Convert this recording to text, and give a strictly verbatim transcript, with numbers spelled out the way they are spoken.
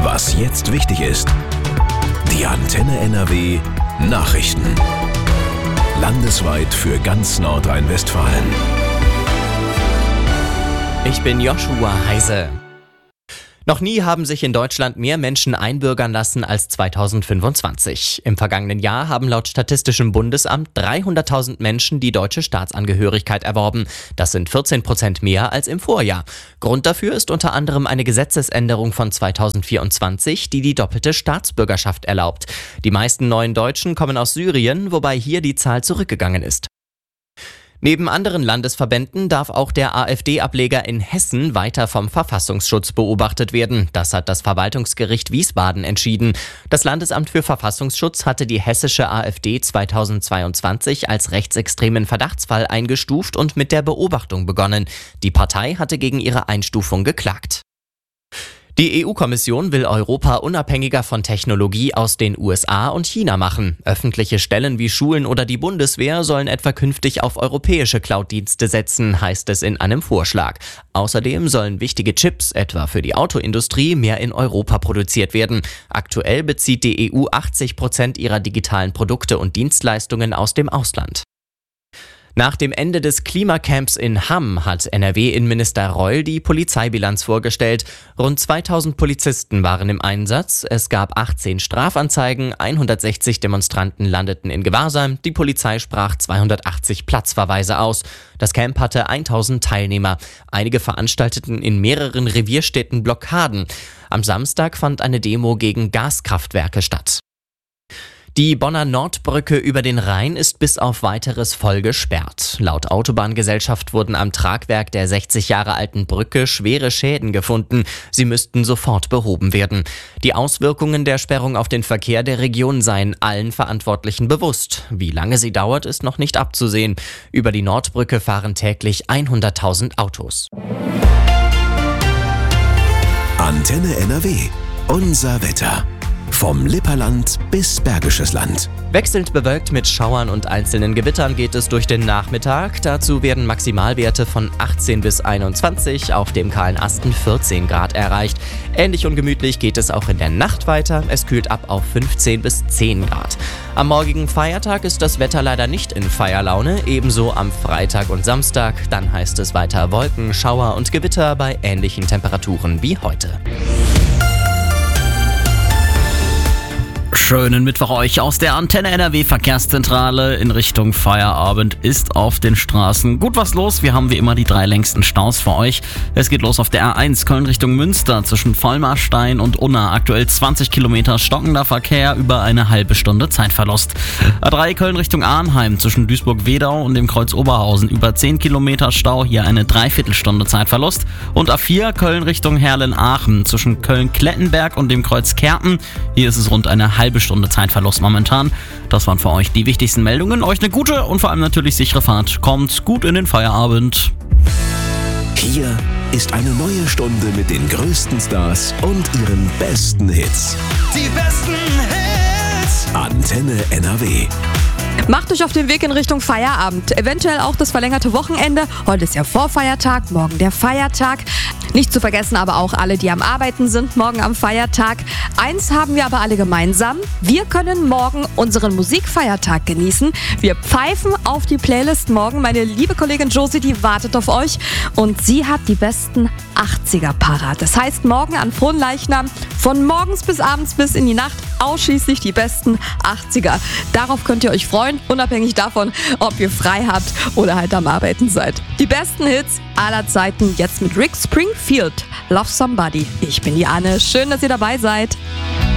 Was jetzt wichtig ist. Die Antenne N R W Nachrichten. Landesweit für ganz Nordrhein-Westfalen. Ich bin Joshua Heise. Noch nie haben sich in Deutschland mehr Menschen einbürgern lassen als zweitausendfünfundzwanzig. Im vergangenen Jahr haben laut Statistischem Bundesamt dreihunderttausend Menschen die deutsche Staatsangehörigkeit erworben. Das sind vierzehn Prozent mehr als im Vorjahr. Grund dafür ist unter anderem eine Gesetzesänderung von zweitausendvierundzwanzig, die die doppelte Staatsbürgerschaft erlaubt. Die meisten neuen Deutschen kommen aus Syrien, wobei hier die Zahl zurückgegangen ist. Neben anderen Landesverbänden darf auch der AfD-Ableger in Hessen weiter vom Verfassungsschutz beobachtet werden. Das hat das Verwaltungsgericht Wiesbaden entschieden. Das Landesamt für Verfassungsschutz hatte die hessische AfD zweitausendzweiundzwanzig als rechtsextremen Verdachtsfall eingestuft und mit der Beobachtung begonnen. Die Partei hatte gegen ihre Einstufung geklagt. Die E U-Kommission will Europa unabhängiger von Technologie aus den U S A und China machen. Öffentliche Stellen wie Schulen oder die Bundeswehr sollen etwa künftig auf europäische Cloud-Dienste setzen, heißt es in einem Vorschlag. Außerdem sollen wichtige Chips, etwa für die Autoindustrie, mehr in Europa produziert werden. Aktuell bezieht die E U achtzig Prozent ihrer digitalen Produkte und Dienstleistungen aus dem Ausland. Nach dem Ende des Klimacamps in Hamm hat N R W-Innenminister Reul die Polizeibilanz vorgestellt. Rund zweitausend Polizisten waren im Einsatz. Es gab achtzehn Strafanzeigen, hundertsechzig Demonstranten landeten in Gewahrsam. Die Polizei sprach zweihundertachtzig Platzverweise aus. Das Camp hatte tausend Teilnehmer. Einige veranstalteten in mehreren Revierstädten Blockaden. Am Samstag fand eine Demo gegen Gaskraftwerke statt. Die Bonner Nordbrücke über den Rhein ist bis auf Weiteres voll gesperrt. Laut Autobahngesellschaft wurden am Tragwerk der sechzig Jahre alten Brücke schwere Schäden gefunden. Sie müssten sofort behoben werden. Die Auswirkungen der Sperrung auf den Verkehr der Region seien allen Verantwortlichen bewusst. Wie lange sie dauert, ist noch nicht abzusehen. Über die Nordbrücke fahren täglich hunderttausend Autos. Antenne N R W. Unser Wetter. Vom Lipperland bis Bergisches Land. Wechselnd bewölkt mit Schauern und einzelnen Gewittern geht es durch den Nachmittag. Dazu werden Maximalwerte von achtzehn bis einundzwanzig, auf dem kahlen Asten vierzehn Grad erreicht. Ähnlich ungemütlich geht es auch in der Nacht weiter. Es kühlt ab auf fünfzehn bis zehn Grad. Am morgigen Feiertag ist das Wetter leider nicht in Feierlaune, ebenso am Freitag und Samstag. Dann heißt es weiter Wolken, Schauer und Gewitter bei ähnlichen Temperaturen wie heute. Schönen Mittwoch euch aus der Antenne N R W Verkehrszentrale in Richtung Feierabend ist auf den Straßen gut was los. Wir haben wie immer die drei längsten Staus für euch. Es geht los auf der R eins Köln Richtung Münster zwischen Vollmarstein und Unna. Aktuell zwanzig Kilometer stockender Verkehr, über eine halbe Stunde Zeitverlust. A drei Köln Richtung Arnheim zwischen Duisburg-Wedau und dem Kreuz Oberhausen. Über zehn Kilometer Stau, hier eine Dreiviertelstunde Zeitverlust. Und A vier Köln Richtung Herlen-Aachen zwischen Köln-Klettenberg und dem Kreuz Kerpen. Hier ist es rund eine halbe Stunde Zeitverlust momentan. Das waren für euch die wichtigsten Meldungen. Euch eine gute und vor allem natürlich sichere Fahrt. Kommt gut in den Feierabend. Hier ist eine neue Stunde mit den größten Stars und ihren besten Hits. Die besten Hits. Antenne N R W. Macht euch auf den Weg in Richtung Feierabend. Eventuell auch das verlängerte Wochenende. Heute ist ja Vorfeiertag, morgen der Feiertag. Nicht zu vergessen aber auch alle, die am Arbeiten sind, morgen am Feiertag. Eins haben wir aber alle gemeinsam. Wir können morgen unseren Musikfeiertag genießen. Wir pfeifen auf die Playlist morgen. Meine liebe Kollegin Josie, die wartet auf euch. Und sie hat die besten achtziger parat. Das heißt, morgen an Fronleichnam von morgens bis abends bis in die Nacht ausschließlich die besten achtziger. Darauf könnt ihr euch freuen, unabhängig davon, ob ihr frei habt oder halt am Arbeiten seid. Die besten Hits aller Zeiten jetzt mit Rick Springfield. Love Somebody. Ich bin die Anne. Schön, dass ihr dabei seid.